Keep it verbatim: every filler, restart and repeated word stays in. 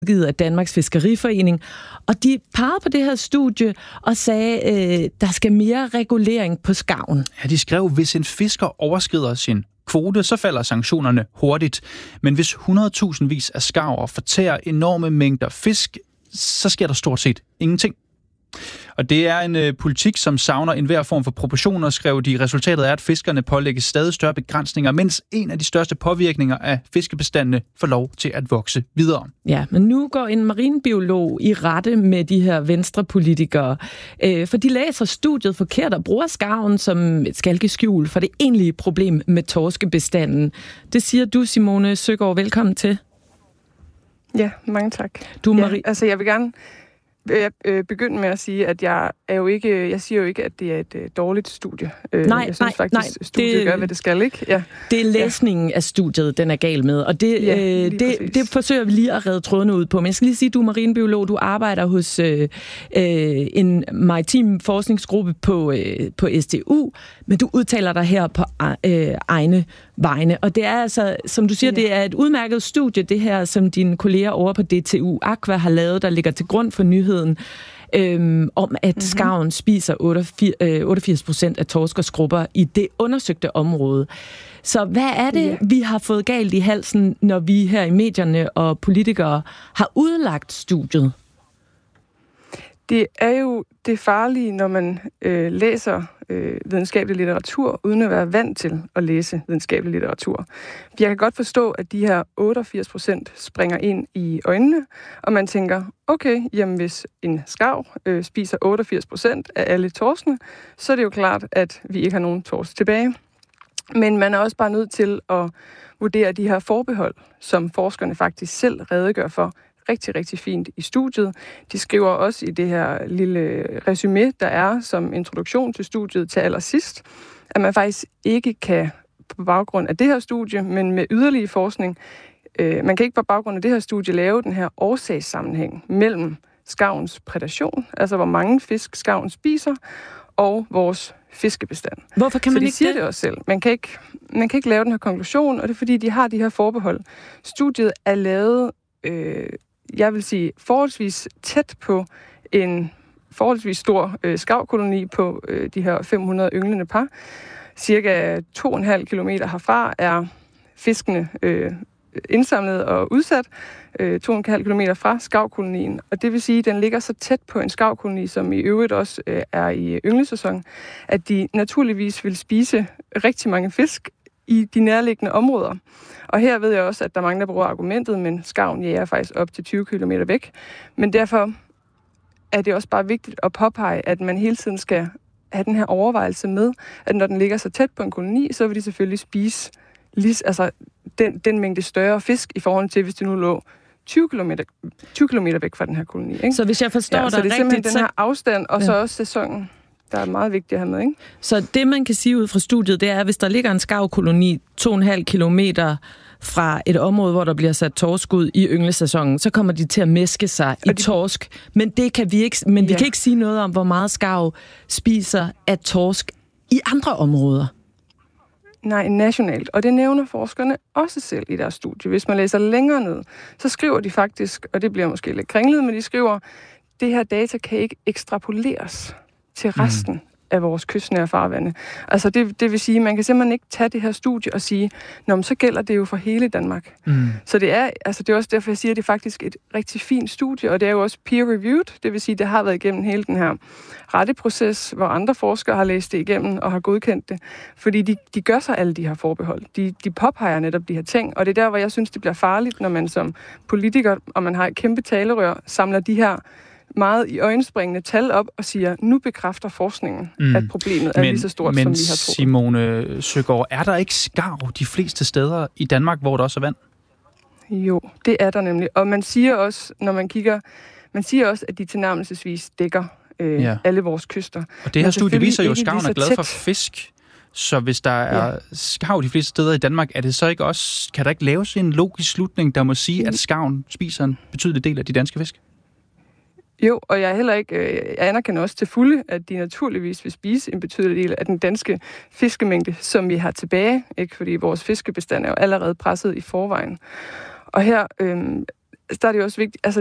givet af Danmarks Fiskeriforening, og de pegede på det her studie og sagde, øh, der skal mere regulering på skarven. Ja, de skrev, hvis en fisker overskrider sin kvote, så falder sanktionerne hurtigt. Men hvis hundredtusindvis af skarver fortærer enorme mængder fisk, så sker der stort set ingenting. Og det er en øh, politik, som savner enhver form for proportioner, skrev de. Resultatet er, at fiskerne pålægges stadig større begrænsninger, mens en af de største påvirkninger af fiskebestandene får lov til at vokse videre. Ja, men nu går en marinbiolog i rette med de her venstrepolitikere, øh, for de læser studiet forkert og bruger skarven som et skalkeskjul for det egentlige problem med torskebestanden. Det siger du, Simone Søgaard. Velkommen til. Ja, mange tak. Du, ja, Marie... altså jeg vil gerne Jeg begynder med at sige, at jeg er jo ikke, jeg siger jo ikke, at det er et uh, dårligt studie. Nej, jeg synes nej, faktisk, nej, studiet det, gør, hvad det skal, ikke? Ja. Det er læsningen ja. af studiet, den er gal med, og det, ja, øh, det, det forsøger vi lige at redde trådene ud på. Men jeg skal lige sige, du er marinbiolog, du arbejder hos øh, øh, en maritim forskningsgruppe på, øh, på S D U, men du udtaler dig her på øh, egne vegne. Og det er altså, som du siger, ja. det er et udmærket studie, det her, som dine kolleger over på D T U Aqua har lavet, der ligger til grund for nyheden, øhm, om at mm-hmm. skarven spiser otteogfirs procent af torskerskrubber i det undersøgte område. Så hvad er det, ja. vi har fået galt i halsen, når vi her i medierne og politikere har udlagt studiet? Det er jo det farlige, når man øh, læser øh, videnskabelig litteratur, uden at være vant til at læse videnskabelig litteratur. Jeg kan godt forstå, at de her otteogfirs procent springer ind i øjnene, og man tænker, okay, jamen hvis en skarv øh, spiser otteogfirs procent af alle torskene, så er det jo klart, at vi ikke har nogen torsk tilbage. Men man er også bare nødt til at vurdere de her forbehold, som forskerne faktisk selv redegør for, rigtig, rigtig fint i studiet. De skriver også i det her lille resumé, der er som introduktion til studiet til allersidst, at man faktisk ikke kan på baggrund af det her studie, men med yderligere forskning, øh, man kan ikke på baggrund af det her studie lave den her årsagssammenhæng mellem skarvens prædation, altså hvor mange fisk skarven spiser, og vores fiskebestand. Hvorfor kan man Så de ikke siger det? det også selv. Man kan, ikke, man kan ikke lave den her konklusion, og det er fordi, de har de her forbehold. Studiet er lavet øh, jeg vil sige, forholdsvis tæt på en forholdsvis stor øh, skarvkoloni på øh, de her fem hundrede ynglende par. Cirka to komma fem kilometer herfra er fiskene øh, indsamlet og udsat. Øh, to komma fem kilometer fra skarvkolonien. Og det vil sige, at den ligger så tæt på en skarvkoloni, som i øvrigt også øh, er i ynglesæson, at de naturligvis vil spise rigtig mange fisk i de nærliggende områder. Og her ved jeg også, at der er mange, der bruger argumentet, men skarven jager faktisk op til tyve kilometer væk. Men derfor er det også bare vigtigt at påpege, at man hele tiden skal have den her overvejelse med, at når den ligger så tæt på en koloni, så vil de selvfølgelig spise lige, altså den, den mængde større fisk i forhold til, hvis det nu lå tyve kilometer væk fra den her koloni. Ikke? Så hvis jeg forstår ja, dig så det er rigtigt, simpelthen den her afstand, og ja. så også sæsonen, der er meget vigtigt at have med, ikke? Så det, man kan sige ud fra studiet, det er, at hvis der ligger en skarvkoloni to komma fem kilometer fra et område, hvor der bliver sat torsk ud i ynglesæsonen, så kommer de til at mæske sig i de... torsk. Men det kan vi ikke, men vi ja. kan ikke sige noget om, hvor meget skarv spiser af torsk i andre områder. Nej, nationalt. Og det nævner forskerne også selv i deres studie. Hvis man læser længere ned, så skriver de faktisk, og det bliver måske lidt kringlet, men de skriver, det her data kan ikke ekstrapoleres til resten mm. af vores kystnære farvande. Altså det, det vil sige, man kan simpelthen ikke tage det her studie og sige, nå, men så gælder det jo for hele Danmark. Mm. Så det er, altså det er også derfor, jeg siger, at det er faktisk et rigtig fint studie, og det er jo også peer-reviewed, det vil sige, det har været igennem hele den her retteproces, hvor andre forskere har læst det igennem og har godkendt det, fordi de, de gør sig alle de her forbehold. De, de påpeger netop de her ting, og det er der, hvor jeg synes, det bliver farligt, når man som politiker, og man har et kæmpe talerør, samler de her meget i øjenspringende tal op og siger, nu bekræfter forskningen, mm. at problemet er men, lige så stort, men som vi har troet. Simone Søgaard, er der ikke skarv de fleste steder i Danmark, hvor der også er vand? Jo, det er der nemlig. Og man siger også, når man kigger, man siger også, at de tilnærmelsesvis dækker øh, ja. alle vores kyster. Og det her studie viser jo, at skarven er glad tæt. for fisk. Så hvis der er ja. skarv de fleste steder i Danmark, er det så ikke også, kan der ikke laves en logisk slutning, der må sige, at skarven spiser en betydelig del af de danske fisk? Jo, og jeg er heller ikke, jeg anerkender også til fulde, at de naturligvis vil spise en betydelig del af den danske fiskemængde, som vi har tilbage, ikke? Fordi vores fiskebestand er jo allerede presset i forvejen. Og her, øhm, der er det jo også vigtigt, altså